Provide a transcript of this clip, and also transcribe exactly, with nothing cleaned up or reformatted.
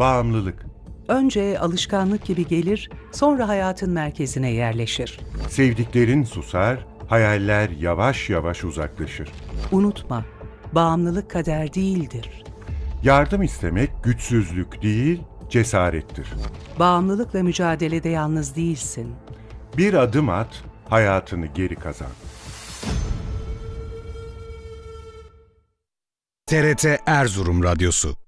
Bağımlılık. Önce alışkanlık gibi gelir, sonra hayatın merkezine yerleşir. Sevdiklerin susar, hayaller yavaş yavaş uzaklaşır. Unutma, bağımlılık kader değildir. Yardım istemek güçsüzlük değil, cesarettir. Bağımlılıkla mücadelede yalnız değilsin. Bir adım at, hayatını geri kazan. T R T Erzurum Radyosu